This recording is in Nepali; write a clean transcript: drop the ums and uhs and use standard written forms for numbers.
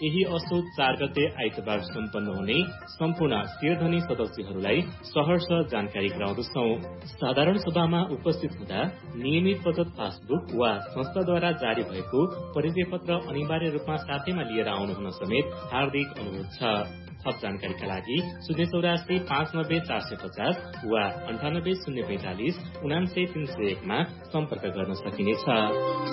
यही असोज 4 गते आइतबार सम्पन्न हुने सम्पूर्ण शेयरधनी सदस्यहरूलाई सहर्ष जानकारी गराउँदछौ। साधारण सभामा उपस्थित हुँदा नियमित बचत पासबुक वा संस्थाद्वारा जारी भएको परिचय पत्र अनिवार्य रूपमा साथैमा लिएर आउनुहुन समेत हार्दिक अनुरोध छ। थप जानकारीका लागि 084 590 450 वा 98 045 99 301 मा सम्पर्क गर्न सकिनेछ।